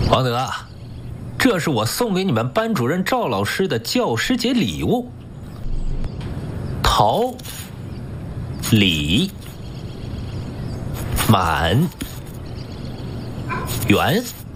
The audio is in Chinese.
王德，这是我送给你们班主任赵老师的教师节礼物。桃、李、满、圆。